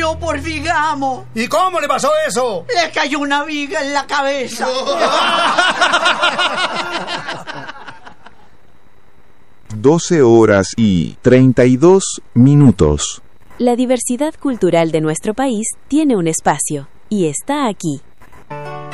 murió por Vigamo. ¿Y cómo le pasó eso? Le cayó una viga en la cabeza. 12:32. La diversidad cultural de nuestro país tiene un espacio, y está aquí.